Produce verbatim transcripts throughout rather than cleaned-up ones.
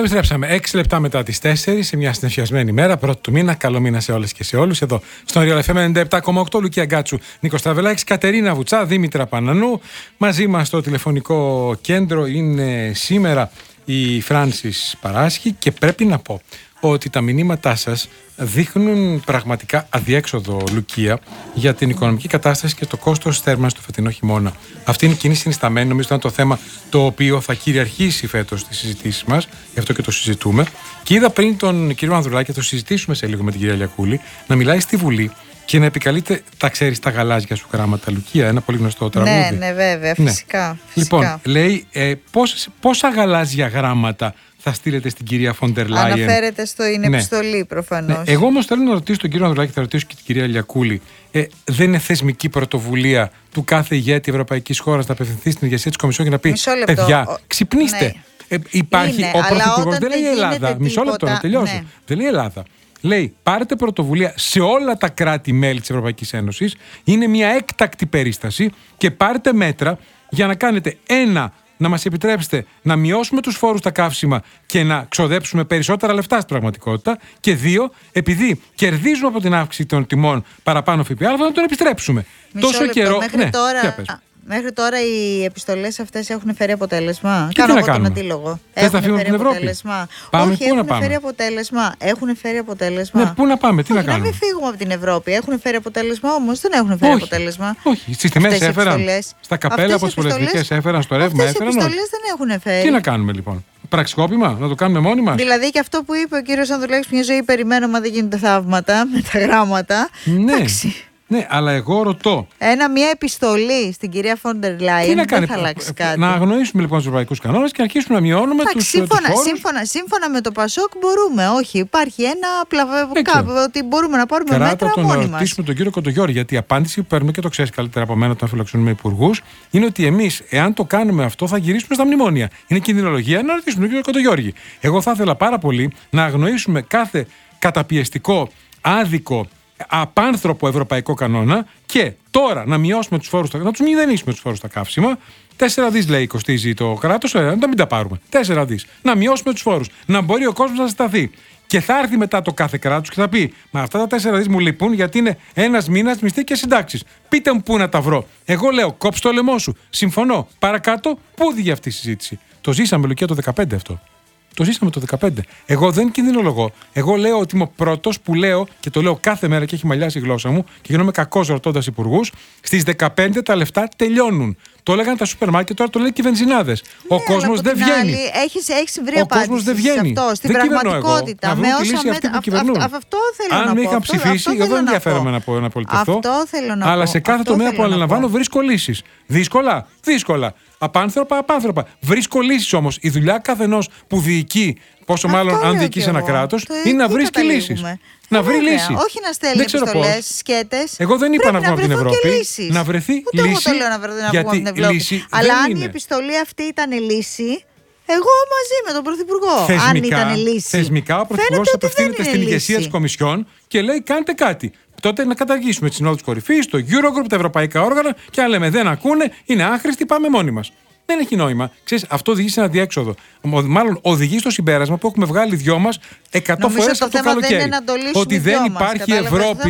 επιστρέψαμε. έξι λεπτά μετά τις τέσσερις, σε μια συνεφιασμένη μέρα, πρώτη του μήνα. Καλό μήνα σε όλες και σε όλους. Εδώ στον Real εφ εμ ενενήντα επτά κόμμα οκτώ, Λουκία Γκάτσου, Νίκος Στραβελάκης, Κατερίνα Βουτσά, Δήμητρα Πανανού. Μαζί μας στο τηλεφωνικό κέντρο είναι σήμερα η Φράνσις Παράσχη και πρέπει να πω ότι τα μηνύματά σας δείχνουν πραγματικά αδιέξοδο, Λουκία, για την οικονομική κατάσταση και το κόστος θέρμανσης του φετινό χειμώνα. Αυτή είναι η κοινή συνισταμένη, νομίζω ότι είναι το θέμα το οποίο θα κυριαρχήσει φέτος στις συζητήσεις μας, γι' αυτό και το συζητούμε. Και είδα πριν τον κύριο Ανδρουλάκη, θα το συζητήσουμε σε λίγο με την κυρία Λιακούλη, να μιλάει στη Βουλή και να επικαλείται, τα ξέρεις, τα γαλάζια σου γράμματα, Λουκία, ένα πολύ γνωστό τραγούδι. Ναι, ναι, βέβαια, φυσικά. Ναι. φυσικά. Λοιπόν, λέει ε, πόσα, πόσα γαλάζια γράμματα θα στείλετε στην κυρία Φοντερ Λάιεν. Αναφέρεται στο είναι ναι. επιστολή προφανώς. Ναι. Εγώ όμως θέλω να ρωτήσω τον κύριο Ανδρουλάκη, θα ρωτήσω και την κυρία Λιακούλη. Ε, δεν είναι θεσμική πρωτοβουλία του κάθε ηγέτη ευρωπαϊκής χώρας να απευθυνθεί στην ηγεσία της Κομισιόν και να πει: παιδιά, ο... ξυπνήστε. Ναι. Ε, υπάρχει είναι, ο πρωθυπουργός, δεν λέει Ελλάδα. Τίποτα... Μισό λεπτό να τελειώσω. Ναι. Δεν λέει Ελλάδα. Λέει: πάρετε πρωτοβουλία σε όλα τα κράτη-μέλη της Ευρωπαϊκής Ένωσης. Είναι μια έκτακτη περίσταση και πάρετε μέτρα για να κάνετε ένα. Να μας επιτρέψετε να μειώσουμε τους φόρους στα καύσιμα και να ξοδέψουμε περισσότερα λεφτά στην πραγματικότητα. Και δύο, επειδή κερδίζουμε από την αύξηση των τιμών παραπάνω ΦΠΑ, να τον επιστρέψουμε. Μισό Τόσο λεπτό, καιρό. Μέχρι, ναι, τώρα, μέχρι τώρα οι επιστολές αυτές έχουν φέρει αποτέλεσμα. Και Κάνω τι να εγώ τον αντίλογο. Θες να φύγουμε από την Ευρώπη? Πάμε, Όχι, έχουν φέρει αποτέλεσμα. Έχουν φέρει αποτέλεσμα. Ναι, πού να πάμε, τι Όχι, να κάνουμε. Να μην φύγουμε από την Ευρώπη. Έχουν φέρει αποτέλεσμα, όμως δεν έχουν φέρει Όχι. αποτέλεσμα. Όχι, στις τιμές έφεραν. Στα καπέλα από τις πολυεθνικές έφεραν, στο ρεύμα έφεραν. Οι επιστολές δεν έχουν φέρει. Τι να κάνουμε λοιπόν? Πραξικόπημα, να το κάνουμε μόνοι μας? Δηλαδή και αυτό που είπε ο κύριος Ανδρουλάκης, μια ζωή περιμένω, μα δεν γίνονται θαύματα με τα γράμματα. Ναι. Εντάξει. Ναι, αλλά εγώ ρωτώ. Ένα, μια επιστολή στην κυρία Φόντερ Λάιεν δεν θα αλλάξει κάτι. Να αγνοήσουμε λοιπόν τους ευρωπαϊκούς κανόνες και να αρχίσουμε να μειώνουμε τους σύμφωνα, φόρους. Σύμφωνα, σύμφωνα με το Πασόκ μπορούμε. Όχι, υπάρχει ένα πλαβό ότι μπορούμε να πάρουμε Κράτα μέτρα τον μόνοι να μας. ρωτήσουμε τον κύριο Κοντογιώρη, γιατί η απάντηση που παίρνουμε, και το ξέρεις καλύτερα από μένα όταν φιλοξενούμε υπουργούς, είναι ότι εμείς, εάν το κάνουμε αυτό, θα γυρίσουμε στα μνημόνια. Είναι κινδυνολογία να ρωτήσουμε τον κύριο Κοντογιώρη. Εγώ θα ήθελα πάρα πολύ να αγνοήσουμε κάθε καταπιεστικό, άδικο, απάνθρωπο ευρωπαϊκό κανόνα και τώρα να μειώσουμε τους φόρους, να τους μηδενίσουμε τους φόρους στα καύσιμα. Τέσσερα δις λέει κοστίζει το κράτος, ε, να μην τα πάρουμε. Τέσσερα δις. Να μειώσουμε τους φόρους. Να μπορεί ο κόσμος να σταθεί. Και θα έρθει μετά το κάθε κράτος και θα πει: μα αυτά τα τέσσερα δις μου λείπουν γιατί είναι ένας μήνας μισθή και συντάξεις. Πείτε μου πού να τα βρω. Εγώ λέω: κόψε το λαιμό σου. Συμφωνώ. Παρακάτω, πού οδηγεί αυτή η συζήτηση? Το ζήσαμε, Λουκία, το δεκαπέντε αυτό. Το ζήσαμε το δεκαπέντε. Εγώ δεν κινδυνολογώ. Εγώ λέω ότι είμαι ο πρώτος που λέω, και το λέω κάθε μέρα και έχει μαλλιάσει η γλώσσα μου, και γίνομαι κακός ρωτώντας υπουργούς, στις δεκαπέντε τα λεφτά τελειώνουν. Το έλεγαν τα σούπερ μάρκετ, τώρα το λέει και οι βενζινάδες. Ναι, ο κόσμος δεν βγαίνει. Έχεις, έχεις βρει ο κόσμος δεν βγαίνει. Αυτό, στην δεν πραγματικότητα. Εγώ. Να βρουν τη λύση αυτοί που κυβερνούν. Αυτό θέλω Αν να με πω. είχαν ψηφίσει, εγώ δεν ενδιαφέρομαι να, να πολιτευτώ. Αυτό θέλω να αλλά πω. σε κάθε τομέα που αναλαμβάνω βρίσκω λύσεις. Δύσκολα, δύσκολα. Απάνθρωπα, απάνθρωπα. Βρίσκω λύσεις όμως. Η δουλειά καθενός που διοικεί, πόσο αυτό μάλλον αν διοικείς ένα κράτος, είναι να βρίσκει λύσεις. Να βρει λύση. Όχι να στέλνει επιστολές, σκέτες. Εγώ δεν είπα να βγω από την Ευρώπη. Να βρεθεί Ούτε λύση. Εγώ το λέω να βρεθεί να βγω από την Ευρώπη. Αλλά αν η επιστολή αυτή ήταν λύση, εγώ μαζί με τον Πρωθυπουργό. Θεσμικά, αν ήταν λύση. Θεσμικά ο Πρωθυπουργός απευθύνεται στην ηγεσία της Κομισιόν και λέει: κάντε κάτι. Τότε να καταργήσουμε τις συνόδους κορυφής, το Eurogroup, τα ευρωπαϊκά όργανα, και αν λέμε δεν ακούνε, είναι άχρηστοι, πάμε μόνοι μας. Δεν έχει νόημα. Ξέρεις, αυτό οδηγεί σε ένα διέξοδο. Μάλλον οδηγεί στο συμπέρασμα που έχουμε βγάλει δυο μας εκατό φορές από το καλοκαίρι. Ότι δεν υπάρχει Ευρώπη.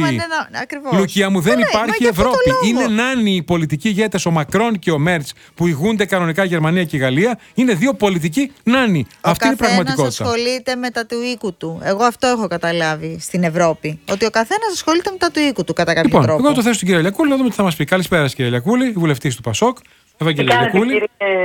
Λουκία μου, δεν υπάρχει Ευρώπη. Είναι νάνοι οι πολιτικοί ηγέτες, ο Μακρόν και ο Μέρτς, που ηγούνται κανονικά Γερμανία και Γαλλία. Είναι δύο πολιτικοί νάνοι. Αυτή είναι η πραγματικότητα. Ο καθένας ασχολείται με τα του οίκου του. Εγώ αυτό έχω καταλάβει στην Ευρώπη. Ότι ο καθένας ασχολείται με τα του οίκου του κατά κάποιο λοιπόν, τρόπο. Εγώ το θέσω στην κυρία Λιακούλη να δούμε τι θα μας πει. Καλησπέρα, κυρία Λιακούλη, βουλευτής του Πασόκ. Ευαγγελία Λιακούλη.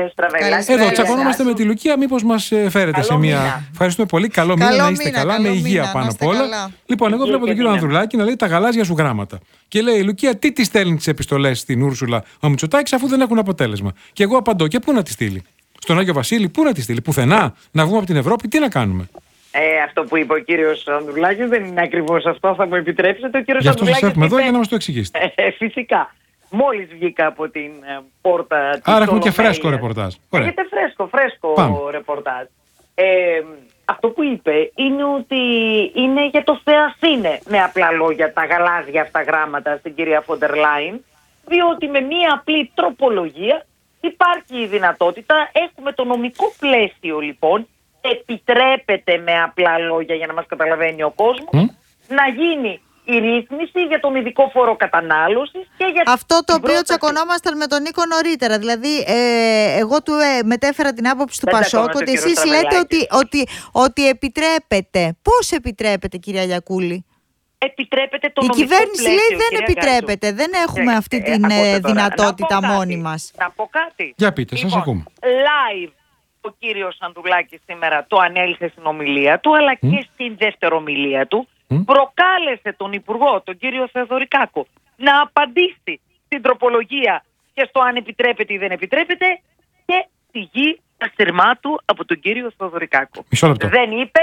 Εδώ τσακωνόμαστε με τη Λουκία. Μήπως μας φέρετε Καλό σε μια. Μήνα. Ευχαριστούμε πολύ. Καλό, καλό μήνα, να είστε μήνα, καλά, καλό με υγεία μήνα, πάνω απ' όλα. καλά. Λοιπόν, εγώ βλέπω τον κύριο μήνα. Ανδρουλάκη να λέει τα γαλάζια σου γράμματα. Και λέει η Λουκία, τι τη στέλνει τις επιστολές στην Ούρσουλα ο Μητσοτάκης, αφού δεν έχουν αποτέλεσμα. Και εγώ απαντώ, και πού να τη στείλει? Στον Άγιο Βασίλη, πού να τη στείλει? Πουθενά? Να βγούμε από την Ευρώπη, τι να κάνουμε? Ε, αυτό που είπε ο κύριος Ανδρουλάκης δεν είναι ακριβώς αυτό, θα μου επιτρέψετε. Ο κύριος Γι' αυτό σας Ανδρουλάκης έχουμε εδώ είπε... για να μας το εξηγήσετε. Ε, φυσικά. Μόλις βγήκα από την ε, πόρτα της Άρα έχουμε και Ολομέλειας. φρέσκο ρεπορτάζ. Ωραία. Έχετε φρέσκο, φρέσκο Πάμε. ρεπορτάζ. Ε, αυτό που είπε είναι ότι είναι για το Θεάς είναι, με απλά λόγια, τα γαλάζια αυτά γράμματα στην κυρία Φόντερ Λάιεν, διότι με μία απλή τροπολογία υπάρχει η δυνατότητα, έχουμε το νομικό πλαίσιο λοιπόν, επιτρέπεται, με απλά λόγια για να μας καταλαβαίνει ο κόσμος, Mm. να γίνει η ρύθμιση για τον ειδικό φόρο κατανάλωσης και για αυτό το την οποίο πρόταση. τσακωνόμασταν με τον Νίκο νωρίτερα. Δηλαδή, ε, εγώ του ε, μετέφερα την άποψη του Δεν Πασόκ τσακώνεται ο ότι κύριος εσείς λέτε ότι, Στραβελάκης. ότι, ότι επιτρέπεται. Πώς επιτρέπεται, κυρία Γιακούλη? Επιτρέπεται το Η νομικό κυβέρνηση πλαίσιο, λέει δεν κυρία επιτρέπεται. Γκάτσου. Δεν έχουμε Ε, αυτή ε, την ακούστε ε, τώρα. δυνατότητα Να πω μόνοι κάτι. μας. Να πω κάτι. Για πείτε, σας Λοιπόν, ακούμε. live ο κύριος Ανδρουλάκης σήμερα το ανέλησε στην ομιλία του, αλλά Mm. και στην δευτερομιλία του, Mm. προκάλεσε τον Υπουργό, τον κύριο Θεοδωρικάκο, να απαντήσει στην τροπολογία και στο αν επιτρέπεται ή δεν επιτρέπεται, και θυγεί τα σειρμά του από τον κύριο Θεοδωρικάκο. Μισό λεπτό. Δεν είπε.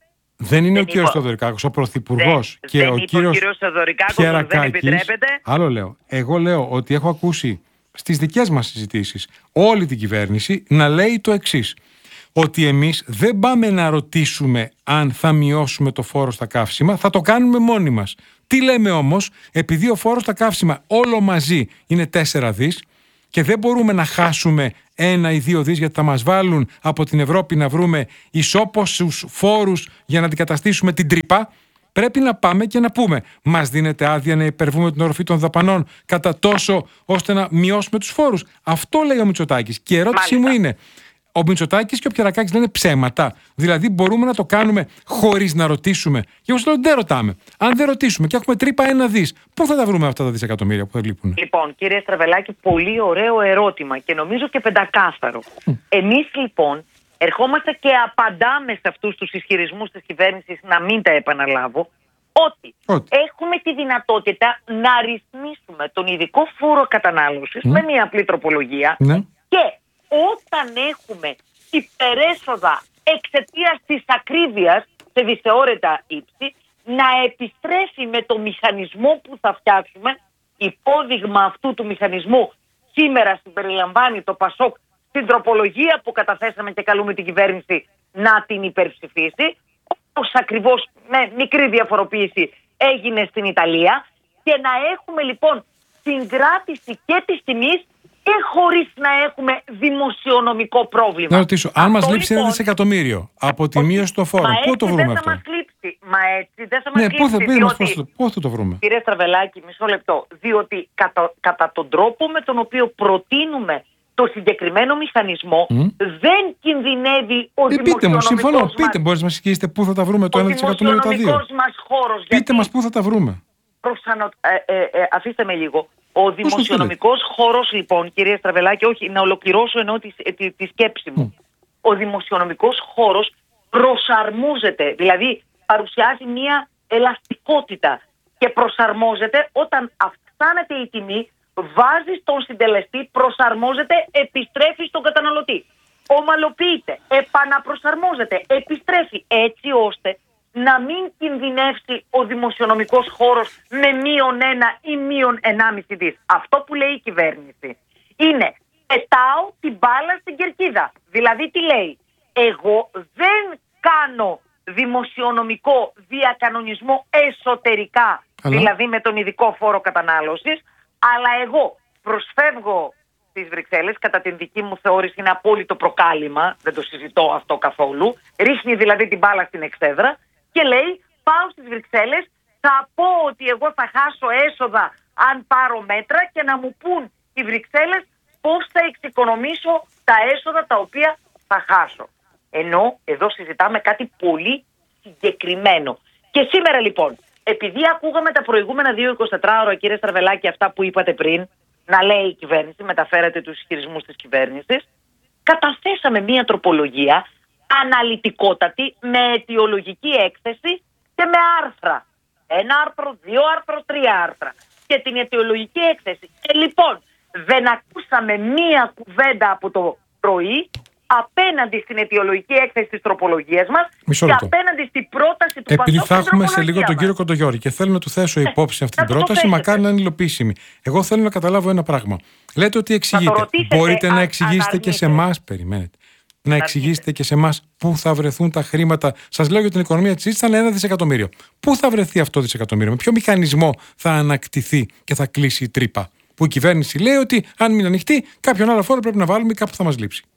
Δεν είναι δεν ο κύριος είπα. Θεοδωρικάκος, ο Πρωθυπουργός δεν, και δεν ο είπε κύριος ο κύριος Θεοδωρικάκος ότι δεν Πιερακάκης. επιτρέπεται. Άλλο λέω. Εγώ λέω ότι έχω ακούσει στις δικές μας συζητήσεις όλη την κυβέρνηση να λέει το εξής. Ότι εμείς δεν πάμε να ρωτήσουμε αν θα μειώσουμε το φόρο στα καύσιμα, θα το κάνουμε μόνοι μας. Τι λέμε όμως, επειδή ο φόρος στα καύσιμα όλο μαζί είναι τέσσερα δις και δεν μπορούμε να χάσουμε ένα ή δύο δις γιατί θα μας βάλουν από την Ευρώπη να βρούμε ισόποσους φόρους για να αντικαταστήσουμε την τρύπα, πρέπει να πάμε και να πούμε μας δίνεται άδεια να υπερβούμε την οροφή των δαπανών κατά τόσο ώστε να μειώσουμε τους φόρους. Αυτό λέει ο Μητσοτάκης. Και η ερώτησή Μάλιστα. μου είναι, ο Μητσοτάκης και ο Πιερακάκης λένε ψέματα? Δηλαδή μπορούμε να το κάνουμε χωρίς να ρωτήσουμε? Και εγώ σου λέω δεν ρωτάμε. Αν δεν ρωτήσουμε και έχουμε τρύπα ένα δις, πού θα τα βρούμε αυτά τα δισεκατομμύρια που θα λείπουν? Λοιπόν, κύριε Στραβελάκη, πολύ ωραίο ερώτημα και νομίζω και πεντακάθαρο. Mm. Εμείς λοιπόν ερχόμαστε και απαντάμε σε αυτούς τους ισχυρισμούς της κυβέρνησης, να μην τα επαναλάβω, ότι, ότι έχουμε τη δυνατότητα να ρυθμίσουμε τον ειδικό φόρο κατανάλωσης Mm. με μια απλή τροπολογία, ναι. και όταν έχουμε υπερέσοδα εξαιτίας της ακρίβειας σε δυσαιώρητα ύψη, να επιστρέφει με το μηχανισμό που θα φτιάξουμε. Υπόδειγμα αυτού του μηχανισμού σήμερα συμπεριλαμβάνει το Πασόκ στην τροπολογία που καταθέσαμε και καλούμε την κυβέρνηση να την υπερψηφίσει, όπως ακριβώς με μικρή διαφοροποίηση έγινε στην Ιταλία, και να έχουμε λοιπόν συγκράτηση και της τιμής και χωρίς να έχουμε δημοσιονομικό πρόβλημα. Να ρωτήσω, αν Αυτό, μας λείψει λοιπόν, ένα δισεκατομμύριο από τη μείωση των φόρων, πού το βρούμε δεν αυτό? θα μας λείψει. Μα έτσι δεν θα μας Ναι, λείψει. πού θα, πείτε μας διότι, πώς, το- πώς θα το βρούμε? κύριε Στραβελάκη, μισό λεπτό. Διότι κατά, κατά τον τρόπο με τον οποίο προτείνουμε το συγκεκριμένο μηχανισμό, Mm. δεν κινδυνεύει ο Ε, πείτε μου, δημοσιονομικός συμφωνώ. μας, Πείτε, μπορείς να μας εξηγήσετε πού θα τα βρούμε το ο ένα δισεκατομμύριο τα δύο? δημοσιονομικός μας χώρος. Πείτε γιατί μας πού θα τα βρούμε. προσανο... ε, ε, ε, αφήστε με λίγο. Ο δημοσιονομικός χώρος, λοιπόν, κυρία Στραβελάκη, όχι, να ολοκληρώσω εννοώ τη, τη, τη σκέψη μου. Mm. Ο δημοσιονομικός χώρος προσαρμόζεται, δηλαδή παρουσιάζει μια ελαστικότητα και προσαρμόζεται όταν αυξάνεται η τιμή, βάζει στον συντελεστή, προσαρμόζεται, επιστρέφει στον καταναλωτή. Ομαλοποιείται, επαναπροσαρμόζεται, επιστρέφει, έτσι ώστε να μην κινδυνεύσει ο δημοσιονομικός χώρος με μείον ένα ή μείον ενάμιση δις. Αυτό που λέει η κυβέρνηση είναι πετάω την μπάλα στην κερκίδα. Δηλαδή τι λέει? Εγώ δεν κάνω δημοσιονομικό διακανονισμό εσωτερικά, Αλλά... δηλαδή με τον ειδικό φόρο κατανάλωσης, αλλά εγώ προσφεύγω στις Βρυξέλλες, κατά την δική μου θεώρηση είναι απόλυτο προκάλημα, δεν το συζητώ αυτό καθόλου, ρίχνει δηλαδή την μπάλα στην εξέδρα και λέει πάω στις Βρυξέλλες, θα πω ότι εγώ θα χάσω έσοδα αν πάρω μέτρα και να μου πούν οι Βρυξέλλες πώς θα εξοικονομήσω τα έσοδα τα οποία θα χάσω. Ενώ εδώ συζητάμε κάτι πολύ συγκεκριμένο. Και σήμερα λοιπόν, επειδή ακούγαμε τα προηγούμενα δύο εικοσιτετρά ώρα, κύριε Στραβελάκη, αυτά που είπατε πριν, να λέει η κυβέρνηση, μεταφέρατε τους ισχυρισμούς της κυβέρνησης, καταθέσαμε μία τροπολογία αναλυτικότατη, με αιτιολογική έκθεση και με άρθρα. Ένα άρθρο, δύο άρθρο, τρία άρθρα. Και την αιτιολογική έκθεση. Και λοιπόν, δεν ακούσαμε μία κουβέντα από το πρωί απέναντι στην αιτιολογική έκθεση της τροπολογίας μας Μισό και λεπτό. απέναντι στην πρόταση του Επειδή Πασόκ θα στην έχουμε σε τροπολογία λίγο τον μας. κύριο Κοντογιώρη και θέλω να του θέσω υπόψη αυτή να την του το πρόταση, θέσετε. μακάρι να είναι υλοποιήσιμη. Εγώ θέλω να καταλάβω ένα πράγμα. Λέτε ότι εξηγείτε. ρωτήσετε Μπορείτε αν να εξηγήσετε και σε αναρνείτε. εμά, περιμένετε. Να εξηγήσετε και σε εμά πού θα βρεθούν τα χρήματα. Σας λέω για την οικονομία της ήταν ένα δισεκατομμύριο. Πού θα βρεθεί αυτό το δισεκατομμύριο, με ποιο μηχανισμό θα ανακτηθεί και θα κλείσει η τρύπα. Που η κυβέρνηση λέει ότι αν μην ανοιχτεί, κάποιον άλλο φόρο πρέπει να βάλουμε ή κάπου θα μας λείψει.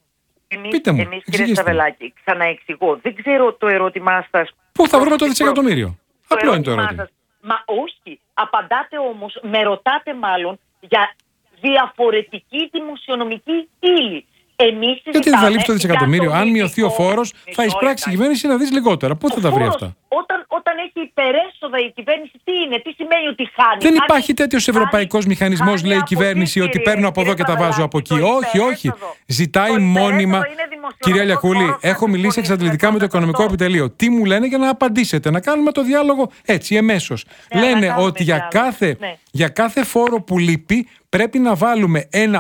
Εμείς, Πείτε μου, εμείς κύριε εξηγήστε μου. Στραβελάκη, ξαναεξηγώ. Δεν ξέρω το ερώτημά σας. Πού θα βρούμε το προ- δισεκατομμύριο? το Απλό είναι το ερώτημά ερώτημα. σας. Μα όχι. Απαντάτε όμως, με ρωτάτε μάλλον για διαφορετική δημοσιονομική ύλη. Εμείς Γιατί δεν θα λείψει το συζητάμε δισεκατομμύριο? για Αν τον μειωθεί ο ειδικό- φόρος, θα Μισό εισπράξει η λεπτάκι. κυβέρνηση να δει λιγότερα. Πού θα Ο τα βρει φόρος, αυτά? Όταν, όταν έχει υπερέσοδα η κυβέρνηση, τι είναι, τι σημαίνει ότι χάνει? Δεν Χάνει- υπάρχει τέτοιο χάνει- ευρωπαϊκό μηχανισμό, χάνει λέει η από κυβέρνηση, τι, ότι κύριε- παίρνω από εδώ κύριε και τα βάζω από εκεί. Στραβελάκη, Όχι, το όχι. υπερέσοδο. Ζητάει Το υπερέσοδο μόνιμα. είναι δημοσιονομικός Κυρία Λιακούλη, φόρος, έχω θα μιλήσει συμφωνήσουμε εξαντλητικά με το σε Οικονομικό αυτό. Επιτελείο. Τι μου λένε για να απαντήσετε, να κάνουμε το διάλογο έτσι, εμέσως. Ναι, να Λένε κάνουμε ότι για διάλογο. κάθε, Ναι. για κάθε φόρο που λείπει πρέπει να βάλουμε ένα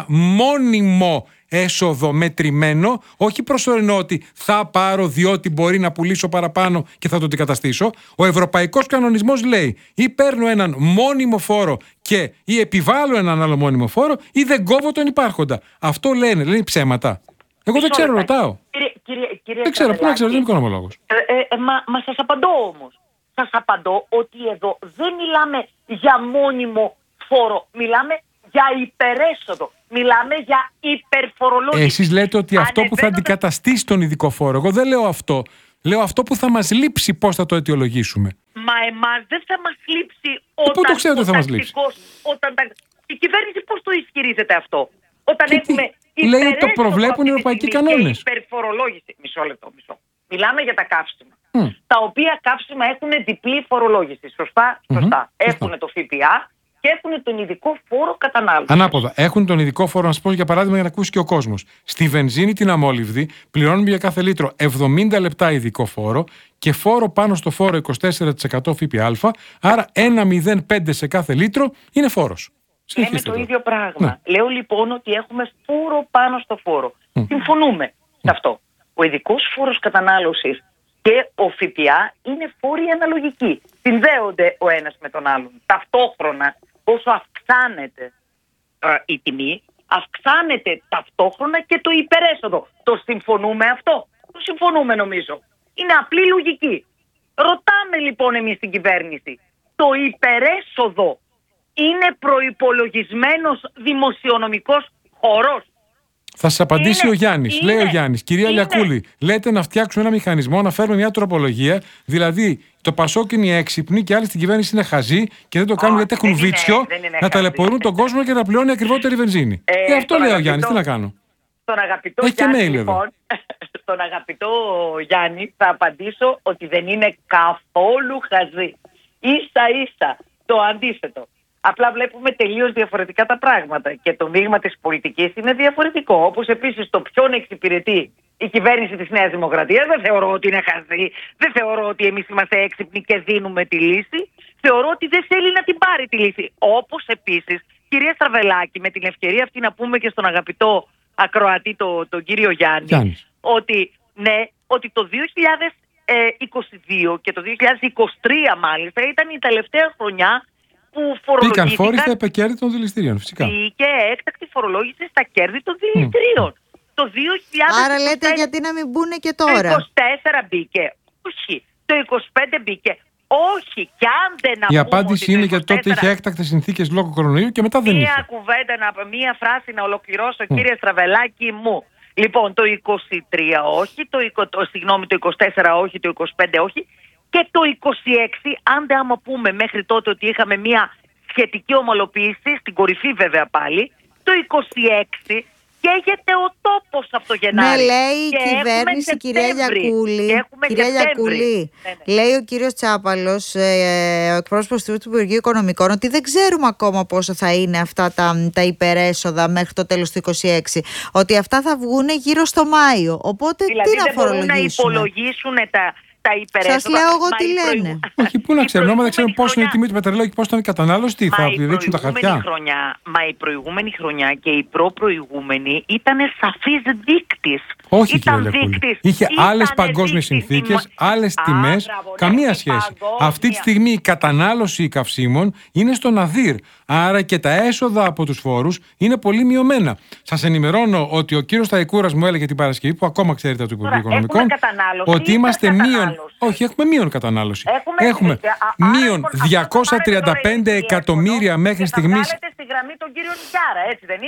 μόνιμο έσοδο μετρημένο, όχι προσωρινό ότι θα πάρω διότι μπορεί να πουλήσω παραπάνω και θα το αντικαταστήσω. Ο ευρωπαϊκός κανονισμός λέει ή παίρνω έναν μόνιμο φόρο και ή επιβάλλω έναν άλλο μόνιμο φόρο ή δεν κόβω τον υπάρχοντα. Αυτό λένε, λένε ψέματα. Εγώ δεν Μισό ξέρω, λεπτάκι. ρωτάω. Κύριε, κύριε, κύριε Δεν ξέρω, πού να ξέρω, δεν είμαι Στραβελάκη, οικονομολόγος. Ε, ε, ε, μα, μα σας απαντώ όμως. Σας απαντώ ότι εδώ δεν μιλάμε για μόνιμο φόρο. Μιλάμε για υπερέσοδο. Μιλάμε για υπερφορολόγηση. Εσείς λέτε ότι αυτό που θα Ανεβαίνοντας- αντικαταστήσει τον ειδικό φόρο. Εγώ δεν λέω αυτό. Λέω αυτό που θα μας λείψει, πώς θα το αιτιολογήσουμε. Μα εμάς δεν θα μας λείψει όταν πού το ξέρετε ο θα μας λείψει? τακτικός- όταν τα... Η κυβέρνηση πώς το ισχυρίζεται αυτό? Όταν Και τι? έχουμε Λέει ότι το υπερέσοδο προβλέπουν αυτή οι τη ευρωπαϊκοί στιγμή και κανόνες. υπερφορολόγηση. Μισό λεπτό, μισό. Μιλάμε για τα καύσιμα. Μμ. Τα οποία καύσιμα έχουν διπλή φορολόγηση. Σωστά, σωστά. Μμμ, Έχουν το ΦΠΑ και έχουν τον ειδικό φόρο κατανάλωσης. Ανάποδα. Έχουν τον ειδικό φόρο, να σα πω για παράδειγμα, για να ακούσει και ο κόσμο. Στη βενζίνη την αμόλυβδη πληρώνουμε για κάθε λίτρο εβδομήντα λεπτά ειδικό φόρο και φόρο πάνω στο φόρο είκοσι τέσσερα τοις εκατό ΦΠΑ. Άρα ένα κόμμα μηδέν πέντε σε κάθε λίτρο είναι φόρος. Λέμε Συνεχίστε το τώρα. ίδιο πράγμα. Λέω λοιπόν ότι έχουμε φόρο πάνω στο φόρο. Μμ. Συμφωνούμε σε αυτό. Ο ειδικός φόρος κατανάλωσης και ο ΦΠΑ είναι φόροι αναλογικοί. Συνδέονται ο ένας με τον άλλον. Ταυτόχρονα, όσο αυξάνεται ε, η τιμή, αυξάνεται ταυτόχρονα και το υπερέσοδο. Το συμφωνούμε αυτό? Το συμφωνούμε νομίζω. Είναι απλή λογική. Ρωτάμε λοιπόν εμείς την κυβέρνηση. Το υπερέσοδο είναι προϋπολογισμένος δημοσιονομικός χώρος? Θα σα απαντήσει Είναι, ο Γιάννη. είναι, Λέει ο Γιάννη, κυρία είναι. Λιακούλη, λέτε να φτιάξουμε ένα μηχανισμό, να φέρουμε μια τροπολογία. Δηλαδή, το Πασόκ είναι έξυπνοι και άλλοι στην κυβέρνηση είναι χαζοί και δεν το κάνουν Όχι, γιατί έχουν δεν είναι- βίτσιο δεν είναι να χαζοί. ταλαιπωρούν τον κόσμο και να πληρώνει ακριβότερη βενζίνη. Ε, Ε, αυτό τον λέει ο αγαπητό- Γιάννη, τι να κάνω. Στον αγαπητό Έχει και Γιάννη, mail εδώ. λοιπόν, στον αγαπητό Γιάννη θα απαντήσω ότι δεν είναι καθόλου χαζή. Ίσα ίσα το αντίθετο. Απλά βλέπουμε τελείως διαφορετικά τα πράγματα και το μείγμα της πολιτικής είναι διαφορετικό. Όπως επίσης το ποιον εξυπηρετεί η κυβέρνηση της Νέας Δημοκρατίας. Δεν θεωρώ ότι είναι χαζή, δεν θεωρώ ότι εμείς είμαστε έξυπνοι και δίνουμε τη λύση. Θεωρώ ότι δεν θέλει να την πάρει τη λύση. Όπως επίσης, κυρία Στραβελάκη, με την ευκαιρία αυτή να πούμε και στον αγαπητό ακροατή, το, τον κύριο Γιάννη, Γιάννης. ότι ναι, ότι το δύο χιλιάδες είκοσι δύο και το δύο χιλιάδες είκοσι τρία μάλιστα ήταν η τελευταία χρονιά που Πήκαν φορολογήθηκαν, φόροι στα επεκέρδη των δηληστηρίων, φυσικά. μπήκε έκτακτη φορολόγηση στα κέρδη των δηληστηρίων. Το δύο χιλιάδες είκοσι Άρα λέτε τέσσερα γιατί να μην μπουν και το τώρα. είκοσι τέσσερα μπήκε. Όχι. Το είκοσι πέντε μπήκε. Όχι. Και αν δεν Η πούμε απάντηση ότι το είναι γιατί τότε είκοσι τέσσερα είχε έκτακτες συνθήκες λόγω κορονοϊού και μετά δεν Μία είχε. κουβέντα, να, μία φράση να ολοκληρώσω, κύριε Στραβελάκη μου. Λοιπόν, το είκοσι τρία όχι, το, είκοσι, το, συγγνώμη, το είκοσι τέσσερα όχι, το είκοσι πέντε όχι και το είκοσι έξι, άντε άμα πούμε μέχρι τότε ότι είχαμε μία σχετική ομαλοποίηση, στην κορυφή βέβαια πάλι, το είκοσι έξι καίγεται ο τόπος από το Γενάρη. Ναι, λέει η Και έχουμε κυβέρνηση, κυρία Σεπτέμβρη. Γιακούλη. Και έχουμε Κυρία Σεπτέμβρη. Γιακούλη, Ναι, ναι. λέει ο κύριος Τσάπαλος, ε, ο εκπρόσωπος του Υπουργείου Οικονομικών, ότι δεν ξέρουμε ακόμα πόσο θα είναι αυτά τα, τα υπερέσοδα μέχρι το τέλος του είκοσι έξι. Ότι αυτά θα βγουν γύρω στο Μάιο. Οπότε Δηλαδή τι να δεν μπορούν να φορολογήσουμε. υπολογίσουν τα, τα υπερέσοδα. Σας λέω εγώ Μα τι η προηγου- λένε. Όχι, πού να η ξέρουμε, άμα δεν ξέρουμε προηγούμενη πόσο είναι η χρονιά- τιμή του πετρελαίου και πώς θα είναι η κατανάλωση, τι Μα θα η ρίξουν τα προηγούμενη χαρτιά. Χρονιά, μα η προηγούμενη χρονιά και η προπροηγούμενη ήταν σαφής δείκτης. Όχι, Ήταν κύριε Λιακούλη. δείκτης. Είχε Ήταν άλλες παγκόσμιες δείκτης. συνθήκες, Δημο- άλλες Α, τιμές, μπράβο, ναι, καμία η σχέση. παγκόσμια. Αυτή τη στιγμή η κατανάλωση καυσίμων είναι στο ναδύρ. Άρα και τα έσοδα από τους φόρους είναι πολύ μειωμένα. Σας ενημερώνω ότι ο κύριος Σταϊκούρας μου έλεγε την Παρασκευή, που ακόμα ξέρετε από το Υπουργείο Τώρα, έχουμε Οικονομικών, κατανάλωση ότι ή είμαστε μείον. υπερκατανάλωση? Όχι, έχουμε μείον κατανάλωση. Έχουμε, Έχουμε α, άρα, μείον λοιπόν, αυτό διακόσια τριάντα πέντε το πάρετε τώρα εκατομμύρια τηλέφωνο μέχρι και θα στιγμής. βγάλετε στη γραμμή τον κύριο Νικιάρα, έτσι δεν είναι?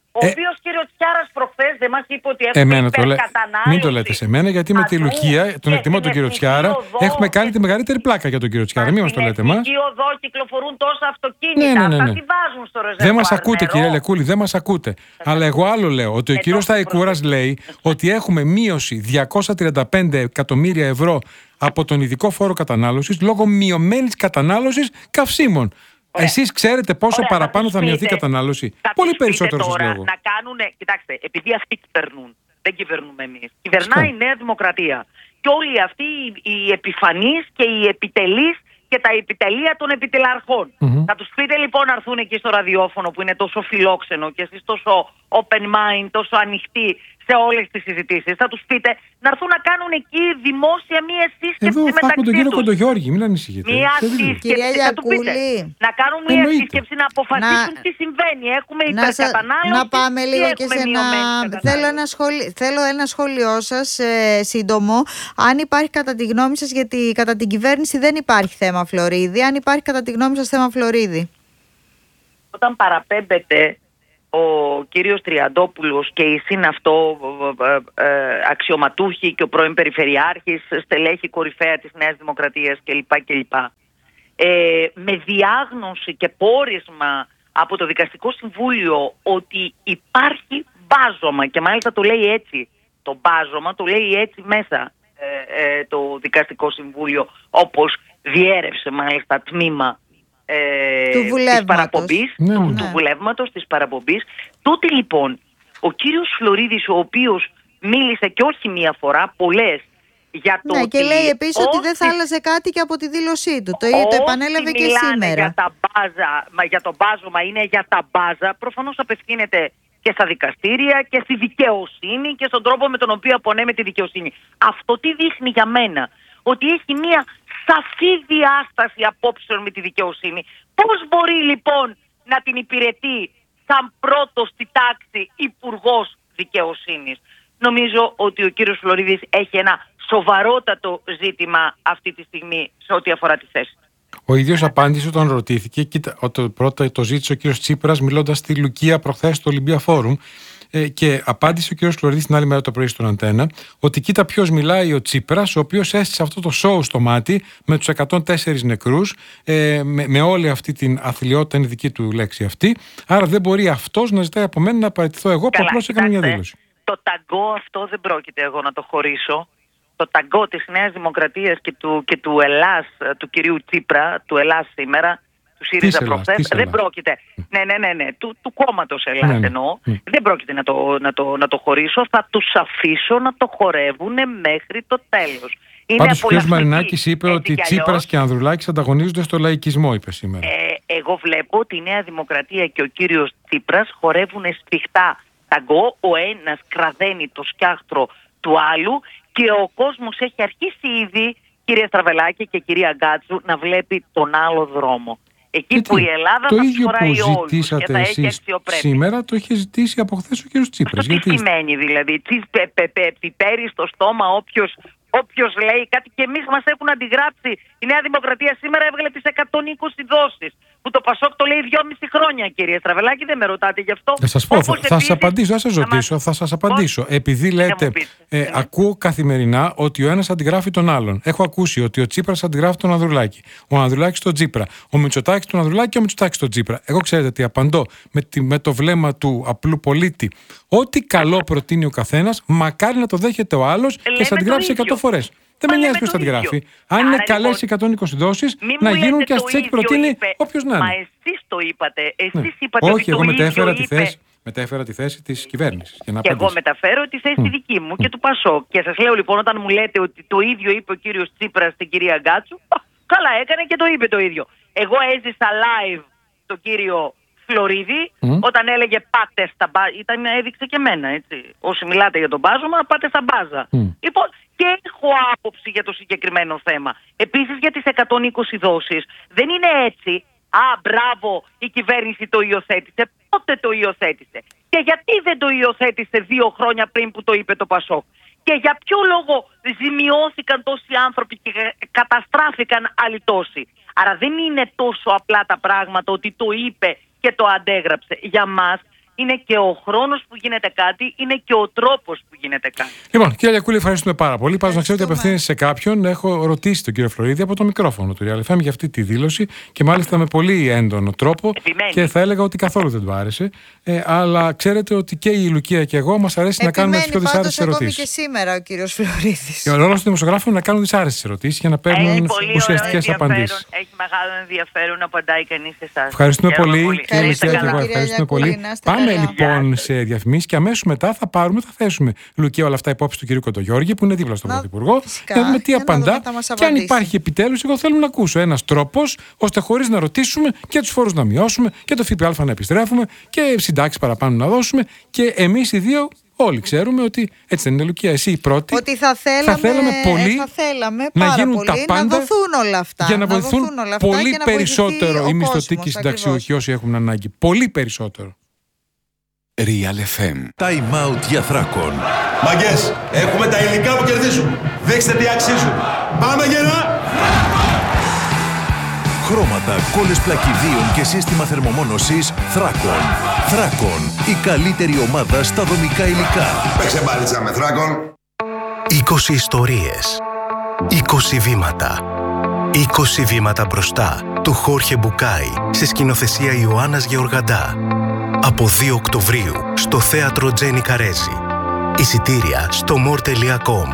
Ο Ε, οποίος κύριος Τσιάρας προχθές δεν μας είπε ότι έχουμε εμένα το λέ... υπερκατανάλωση. Μην το λέτε σε μένα, γιατί με τη Ατού Λουκία, τον και εκτιμώ στην τον κύριο Εθνική Τσιάρα, Οδό έχουμε κάνει και- τη μεγαλύτερη πλάκα για τον κύριο Τσιάρα. Μην μας το λέτε εμάς. Στην Εθνική Οδό κυκλοφορούν τόσα αυτοκίνητα. Ναι, ναι, ναι, Αυτά ναι. τι βάζουν στο ρεζερβουάρ. Δεν μας ακούτε, νερό. κύριε Λεκούλη, δεν μας ακούτε. Αλλά εγώ άλλο λέω, ότι ο Ε, κύριος τόσο Σταϊκούρας λέει ότι έχουμε μείωση διακόσια τριάντα πέντε εκατομμύρια ευρώ από τον ειδικό φόρο κατανάλωσης λόγω μειωμένης κατανάλωσης καυσίμων. Εσείς ξέρετε πόσο Ωραία, παραπάνω τους θα μειωθεί η πείτε- κατανάλωση. θα Πολύ τους πείτε περισσότερο σας τώρα λέω εγώ. να κάνουν, κοιτάξτε, επειδή αυτοί κυβερνούν, δεν κυβερνούμε εμείς. Κυβερνάει η Σωστά. Νέα Δημοκρατία. Και όλοι αυτοί οι, οι επιφανείς και οι επιτελείς και τα επιτελεία των επιτελαρχών. Μμμ. Θα τους πείτε λοιπόν να έρθουν εκεί στο ραδιόφωνο που είναι τόσο φιλόξενο και εσείς τόσο open mind, τόσο ανοιχτοί σε όλες τις συζητήσεις. Θα τους πείτε να έρθουν να κάνουν εκεί δημόσια μία σύσκεψη Εδώ θα έχουμε μεταξύ τον κύριο τους. Κοντογιώργη, μην ανησυχείτε. Μία Δεν είναι. σύσκεψη, Κυρία θα του πείτε. Γιακούλη. Να κάνουν μία Εννοείται. σύσκεψη να αποφασίσουν Να- τι συμβαίνει. Έχουμε Να, σα- υπερκατανάλωση. να πάμε ή λίγο και έχουμε σε ένα. μειωμένη κατανάλωση. Θέλω ένα, σχόλιο, θέλω ένα σχόλιο σας ε, σύντομο. Αν υπάρχει κατά τη γνώμη σας, γιατί κατά την κυβέρνηση δεν υπάρχει θέμα Φλωρίδη, αν υπάρχει κατά τη γνώμη σας θέμα Φλωρίδη. Όταν παραπέμπεται ο κύριος Τριαντόπουλος και η συναυτό ε, ε, αξιωματούχοι και ο πρώην Περιφερειάρχης, στελέχη κορυφαία της Νέας Δημοκρατίας κλπ. κλπ. Ε, με διάγνωση και πόρισμα από το Δικαστικό Συμβούλιο ότι υπάρχει μπάζωμα, και μάλιστα το λέει έτσι, το μπάζωμα το λέει έτσι μέσα ε, ε, το Δικαστικό Συμβούλιο, όπως διέρευσε μάλιστα τμήμα ε, Του της βουλεύματος. παραπομπής, Ναι, του, ναι. του βουλεύματος, της παραπομπής. Τότε λοιπόν ο κύριος Φλωρίδης, ο οποίος μίλησε και όχι μία φορά, πολλές, για το Ναι, ότι και λέει επίσης ότι δεν θα όσοι- άλλαζε κάτι και από τη δήλωσή του. Το, το όσοι επανέλαβε και μιλάνε σήμερα. Για, τα μπάζα, μα για το μπάζωμα είναι για τα μπάζα, προφανώς απευθύνεται και στα δικαστήρια και στη δικαιοσύνη και στον τρόπο με τον οποίο απονέμεται τη δικαιοσύνη. Αυτό τι δείχνει για μένα? Ότι έχει μία σαφή διάσταση απόψεων με τη δικαιοσύνη. Πώς μπορεί λοιπόν να την υπηρετεί σαν πρώτος στη τάξη υπουργός δικαιοσύνης? Νομίζω ότι ο κύριος Φλωρίδης έχει ένα σοβαρότατο ζήτημα αυτή τη στιγμή σε ό,τι αφορά τη θέση του. Ο ίδιος απάντησε όταν ρωτήθηκε, κοίτα, ότι πρώτα το ζήτησε ο κύριος Τσίπρας μιλώντας στη Λουκία προχθές στο Olympia Forum, ε, και απάντησε ο κύριος Φλωρίδης την άλλη μέρα το πρωί στον Αντένα ότι κοίτα ποιος μιλάει, ο Τσίπρας, ο οποίος έστησε αυτό το σόου στο μάτι με τους εκατόν τέσσερις νεκρούς, ε, με, με όλη αυτή την αθλιότητα, είναι δική του λέξη αυτή, άρα δεν μπορεί αυτός να ζητάει από μένα να παραιτηθώ εγώ που Καλά, απλώς έκανα μια κοιτάξτε, δήλωση. Το ταγκό αυτό δεν πρόκειται εγώ να το χωρίσω. Το ταγκό της Νέας Δημοκρατίας και του, και του Ελλάς, του κυρίου Τσίπρα, του Ελλάς σήμερα, του ΣΥΡΙΖΑ Ελλάς, προχθές, της δεν Ελλάς. πρόκειται. Ναι, ναι, ναι, ναι, του, του κόμματος Ελλάς Ναι, ναι. εννοώ. Ναι. Δεν πρόκειται να το, να, το, να το χωρίσω. Θα τους αφήσω να το χορεύουν μέχρι το τέλος. Είναι Πάντως ο κ. απολαυστική, Μαρινάκης είπε έτσι ότι κι Τσίπρας αλλιώς. και Ανδρουλάκης ανταγωνίζονται στο λαϊκισμό, είπε σήμερα. Ε, εγώ βλέπω ότι η Νέα Δημοκρατία και ο κύριος Τσίπρας χορεύουν σφιχτά ταγκό. Ο ένας κραδένει το σκιάχτρο του άλλου και ο κόσμος έχει αρχίσει ήδη, κυρία Στραβελάκη και κυρία Γκάτσου, να βλέπει τον άλλο δρόμο. Εκεί Και που τι, η Ελλάδα το θα τους ίδιο χωράει που όλους και ζητήσατε θα έχει εσείς αξιοπρέπεια. σήμερα το είχε ζητήσει από χθες ο κύριος Τσίπρας. Αυτό τι Γιατί σημαίνει δηλαδή? Τι πε, πε, πε, πιπέρι στο στόμα όποιος, όποιος λέει κάτι, και εμείς μας έχουν αντιγράψει. Η Νέα Δημοκρατία σήμερα έβγαλε τις εκατόν είκοσι δόσεις. Που το Πασόκ το λέει δυόμιση χρόνια, κύριε Στραβελάκη, δεν με ρωτάτε γι' αυτό. Θα σας πω, θα, Όπως θα σας επίσης, απαντήσω, θα σας να μας- ρωτήσω, θα σας απαντήσω. Επειδή λέτε, μου πείτε. ε, Ναι. ακούω καθημερινά ότι ο ένας αντιγράφει τον άλλον. Έχω ακούσει ότι ο Τσίπρας αντιγράφει τον Ανδρουλάκη, ο Ανδρουλάκης τον Τσίπρα, ο Μητσοτάκης τον Ανδρουλάκη και ο Μητσοτάκης τον Τσίπρα. Εγώ ξέρετε τι απαντώ με, τη, με το βλέμμα του απλού πολίτη. Ό,τι καλό προτείνει ο καθένας, μακάρι να το δέχεται ο άλλος και Λέμε θα αντιγράψει το ίδιο. εκατό φορές. Δεν Μα με νοιάζει λέμε ποιος θα το αντιγράφει. ίδιο. Αν Άρα, είναι λοιπόν, καλές εκατόν είκοσι δόσεις, Μη να μου γίνουν λέτε και ας το τις έχει ίδιο προτείνει είπε. όποιος να Μα είναι. εσείς το είπατε. Εσείς Ναι. είπατε Όχι, ότι εγώ το μετέφερα ίδιο τη, είπε. θέση, μετέφερα τη θέση της κυβέρνησης. Για να Και εγώ απαντήσω. μεταφέρω τη θέση τη δική μου και του Πασόκ. Και σας λέω λοιπόν, όταν μου λέτε ότι το ίδιο είπε ο κύριος Τσίπρας στην κυρία Γκάτσου, α, καλά έκανε και το είπε το ίδιο. Εγώ έζησα live τον κύριο Φλωρίδη Μμ. όταν έλεγε πάτε στα μπάζα. Ήταν, έδειξε και εμένα, έτσι. Όσοι μιλάτε για τον μπάζωμα, πάτε στα μπάζα. Μμ. Λοιπόν, και έχω άποψη για το συγκεκριμένο θέμα. Επίσης για τις εκατόν είκοσι δόσεις. Δεν είναι έτσι. Α, μπράβο, η κυβέρνηση το υιοθέτησε. Πότε το υιοθέτησε? Και γιατί δεν το υιοθέτησε δύο χρόνια πριν που το είπε το Πασόκ? Και για ποιο λόγο ζημιώθηκαν τόσοι άνθρωποι και καταστράφηκαν άλλοι τόσοι? Άρα δεν είναι τόσο απλά τα πράγματα ότι το είπε και το αντέγραψε. Για μας είναι και ο χρόνος που γίνεται κάτι, είναι και ο τρόπος που γίνεται κάτι. Λοιπόν, κύριε Λιακούλη, ευχαριστούμε πάρα πολύ. Πάντως να ξέρετε ότι απευθύνεσαι σε κάποιον. Έχω ρωτήσει τον κύριο Φλωρίδη από το μικρόφωνο του Real εφ εμ για αυτή τη δήλωση και μάλιστα με πολύ έντονο τρόπο. Επιμένει. Και θα έλεγα ότι καθόλου δεν του άρεσε. Ε, αλλά ξέρετε ότι και η Λουκία και εγώ μας αρέσει να κάνουμε τις πιο δυσάρεστες ερωτήσεις. Και σήμερα ο κύριος Φλωρίδης. Και ο ρόλος του δημοσιογράφου είναι να κάνουν δυσάρεστες ερωτήσεις για να παίρνουν ουσιαστικές απαντήσεις. Έχει μεγάλο ενδιαφέρον να απαντάει κανείς σε εσάς. Ευχαριστούμε πολύ. πολύ. Κύριε Λουκία, και εγώ ευχαριστούμε πολύ. Πάμε λοιπόν σε διαφημίσεις και αμέσως μετά θα πάρουμε, θα θέσουμε, Λουκία, όλα αυτά υπόψη του κ. Κοντογιώργη που είναι δίπλα στον Πρωθυπουργό για να δούμε τι απαντά και αν υπάρχει επιτέλους. Εγώ θέλω να ακούσω ένας τρόπος ώστε χωρίς να ρωτήσουμε και τους φόρους να μειώσουμε και το ΦΠΑ να επιστρέφουμε και συντάξεις παραπάνω να δώσουμε και εμείς οι δύο. Όλοι ξέρουμε ότι έτσι δεν είναι, Λουκία, εσύ η πρώτη. Ότι θα θέλαμε, θα θέλαμε πολύ θα θέλαμε να πάρα γίνουν πολύ, τα πάντα να δοθούν όλα αυτά. Για να, να βοηθούν, βοηθούν όλα αυτά πολύ και να περισσότερο οι μισθωτοί και οι συνταξιούχοι όσοι έχουν ανάγκη. Πολύ περισσότερο. Real εφ εμ. Time out για Θράκον. Μαγκές, έχουμε τα υλικά που κερδίζουν. Δείξτε τι αξίζουν. Πάμε γερά! Χρώματα, κόλλες πλακιδίων και σύστημα θερμομόνωσης Θράκον. Θράκον, η καλύτερη ομάδα στα δομικά υλικά. Παίξε μπάλιτσα με Θράκον. είκοσι ιστορίες. είκοσι βήματα. είκοσι βήματα μπροστά του Χόρχε Μπουκάη σε σκηνοθεσία Ιωάννας Γεωργαντά. Από δύο Οκτωβρίου στο θέατρο Τζένι Καρέζη. Εισιτήρια στο μορ τελεία κομ.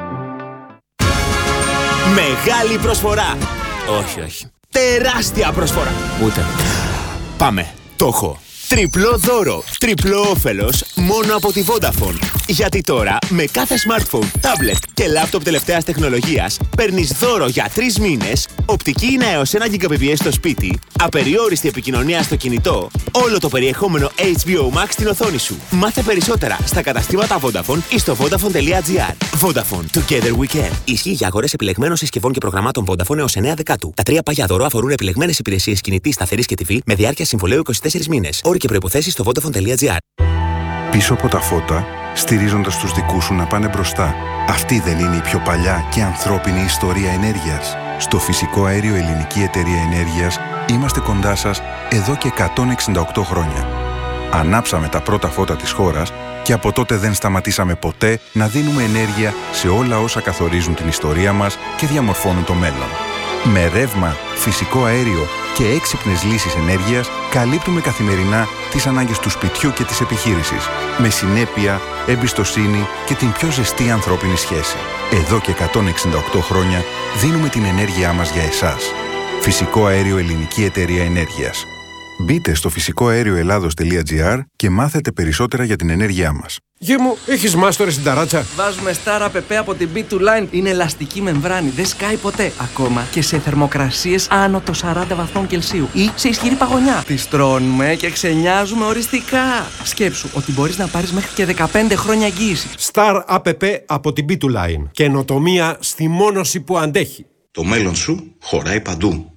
Μεγάλη προσφορά. Όχι, όχι. Τεράστια προσφορά. Ούτε. Πάμε. Το έχω. Τριπλό δώρο, τριπλό όφελος μόνο από τη Vodafone. Γιατί τώρα με κάθε smartphone, tablet και laptop τελευταίας τεχνολογίας παίρνεις δώρο για τρεις μήνες, οπτική ίνα έως ένα γιγαμπιτ στο σπίτι, απεριόριστη επικοινωνία στο κινητό, όλο το περιεχόμενο έιτς μπι ο Max στην οθόνη σου. Μάθε περισσότερα στα καταστήματα Vodafone ή στο vodafone τελεία gr. Vodafone, together we can. Ισχύει για αγορές επιλεγμένων συσκευών και προγραμμάτων Vodafone έως εννέα Δεκάτου. Τα τρία παγιά δώρο αφορούν επιλεγμένες υπηρεσίες κινητής, σταθερής και τι βι με διάρκεια συμβολαίου είκοσι τέσσερις μήνες. Όροι και προϋποθέσεις στο vodafone τελεία gr. Πίσω από τα φώτα, στηρίζοντας τους δικούς σου να πάνε μπροστά. Αυτή δεν είναι η πιο παλιά και ανθρώπινη ιστορία ενέργειας? Στο Φυσικό Αέριο Ελληνική Εταιρεία Ενέργειας είμαστε κοντά σας εδώ και εκατόν εξήντα οκτώ χρόνια. Ανάψαμε τα πρώτα φώτα της χώρας και από τότε δεν σταματήσαμε ποτέ να δίνουμε ενέργεια σε όλα όσα καθορίζουν την ιστορία μας και διαμορφώνουν το μέλλον. Με ρεύμα, φυσικό αέριο και έξυπνες λύσεις ενέργειας καλύπτουμε καθημερινά τις ανάγκες του σπιτιού και της επιχείρησης. Με συνέπεια, εμπιστοσύνη και την πιο ζεστή ανθρώπινη σχέση. Εδώ και εκατόν εξήντα οκτώ χρόνια δίνουμε την ενέργειά μας για εσάς. Φυσικό Αέριο Ελληνική Εταιρεία Ενέργειας. Μπείτε στο φυσικό αέριο ελλάδος τελεία gr και μάθετε περισσότερα για την ενέργειά μας. Γη μου, έχεις μάστορες στην ταράτσα? Βάζουμε Star App από την μπι του Line. Είναι ελαστική μεμβράνη, δεν σκάει ποτέ. Ακόμα και σε θερμοκρασίες άνω των σαράντα βαθμών Κελσίου ή σε ισχυρή παγωνιά. Τις τρώνουμε και ξενιάζουμε οριστικά. Σκέψου ότι μπορείς να πάρεις μέχρι και δεκαπέντε χρόνια εγγύηση. Star App από την μπι του Line. Καινοτομία στη μόνωση που αντέχει. Το μέλλον σου χωράει παντού.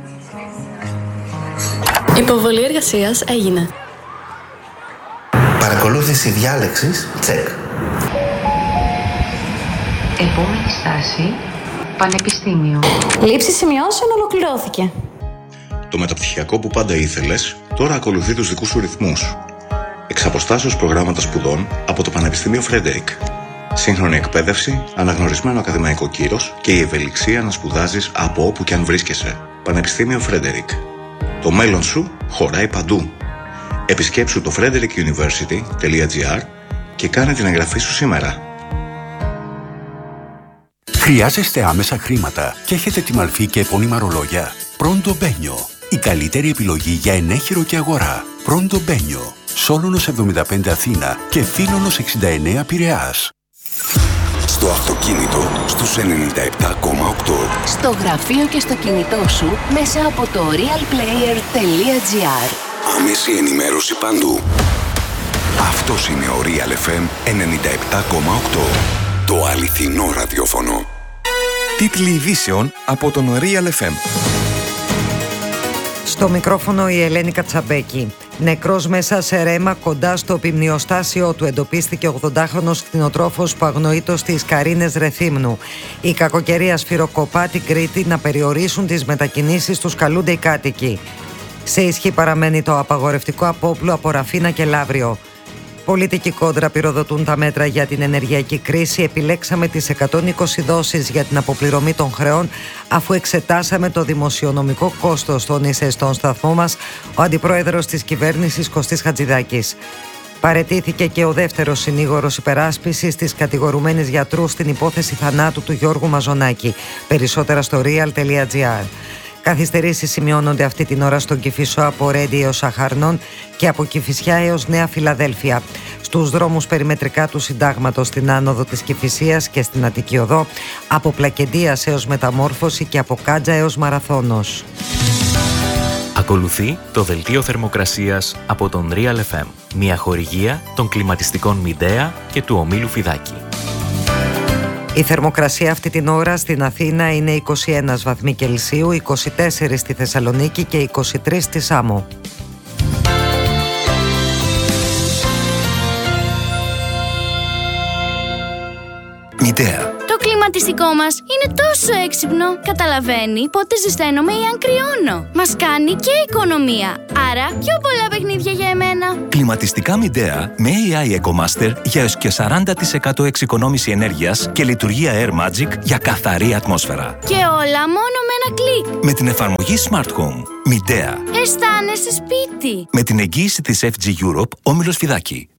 Υποβολή εργασίας έγινε. Παρακολούθηση διάλεξης, τσεκ. Επόμενη στάση, πανεπιστήμιο. Λήψη σημειώσεων ολοκληρώθηκε. Το μεταπτυχιακό που πάντα ήθελες, τώρα ακολουθεί τους δικούς σου ρυθμούς. Εξ αποστάσεως προγράμματα σπουδών από το Πανεπιστήμιο Φρέντερικ. Σύγχρονη εκπαίδευση, αναγνωρισμένο ακαδημαϊκό κύρος και η ευελιξία να σπουδάζεις από όπου και αν βρίσκεσαι. Πανεπιστήμιο Φρέντερικ. Το μέλλον σου χωράει παντού. Επισκέψου το frederick university τελεία gr και κάνε την εγγραφή σου σήμερα. Χρειάζεστε άμεσα χρήματα και έχετε τη μαλφή και επώνυμα ρολόγια? Pronto Benio. Η καλύτερη επιλογή για ενέχειρο και αγορά. Pronto Benio. Σόλωνος εβδομήντα πέντε Αθήνα και Φίλωνος εξήντα εννέα Πειραιάς. Στο αυτοκίνητο στους ενενήντα επτά κόμμα οκτώ. Στο γραφείο και στο κινητό σου μέσα από το real player τελεία gr. Άμεση ενημέρωση παντού. Αυτός είναι ο Real εφ εμ ενενήντα επτά κόμμα οκτώ. Το αληθινό ραδιόφωνο. Τίτλοι ειδήσεων από τον Real εφ εμ. Στο μικρόφωνο η Ελένη Κατσαμπέκη. Νεκρός μέσα σε ρέμα κοντά στο ποιμνιοστάσιο του εντοπίστηκε ο ογδοντάχρονος κτηνοτρόφος που αγνοείτο στις Καρίνες Ρεθύμνου. Η κακοκαιρία σφυροκοπά την Κρήτη να περιορίσουν τις μετακινήσεις τους, καλούνται οι κάτοικοι. Σε ισχύ παραμένει το απαγορευτικό απόπλου από Ραφίνα και Λαύριο. Πολιτικοί κόντρα πυροδοτούν τα μέτρα για την ενεργειακή κρίση. Επιλέξαμε τις εκατόν είκοσι δόσεις για την αποπληρωμή των χρεών, αφού εξετάσαμε το δημοσιονομικό κόστος, τόνισε στον σταθμό μας ο αντιπρόεδρος της κυβέρνησης Κωστής Χατζηδάκης. Παραιτήθηκε και ο δεύτερος συνήγορος υπεράσπισης της κατηγορουμένης γιατρού στην υπόθεση θανάτου του Γιώργου Μαζονάκη. Περισσότερα στο real τελεία gr. Καθυστερήσεις σημειώνονται αυτή την ώρα στον Κηφισό από Ρέντι έως Αχαρνών και από Κηφισιά έως Νέα Φιλαδέλφια. Στους δρόμους περιμετρικά του Συντάγματος, στην άνοδο της Κηφισίας και στην Αττική Οδό, από Πλακεντίας έως Μεταμόρφωση και από Κάντζα έως Μαραθώνος. Ακολουθεί το δελτίο θερμοκρασίας από τον Real εφ εμ, μια χορηγία των κλιματιστικών Μιντέα και του ομίλου Φιδάκη. Η θερμοκρασία αυτή την ώρα στην Αθήνα είναι είκοσι ένα βαθμοί Κελσίου, είκοσι τέσσερα στη Θεσσαλονίκη και είκοσι τρία στη Σάμο. Μιντέα. Το κλιματιστικό μας είναι τόσο έξυπνο. Καταλαβαίνει πότε ζεσταίνομαι ή αν κρυώνω. Μας κάνει και οικονομία. Άρα πιο πολλά παιχνίδια για εμένα. Κλιματιστικά Μιντέα με έι άι EcoMaster για έως και σαράντα τοις εκατό εξοικονόμηση ενέργειας και λειτουργία Air Magic για καθαρή ατμόσφαιρα. Και όλα μόνο με ένα κλικ. Με την εφαρμογή Smart Home. Μιντέα. Αισθάνεσαι σπίτι. Με την εγγύηση της εφ τζι Europe, όμιλος Φιδάκη.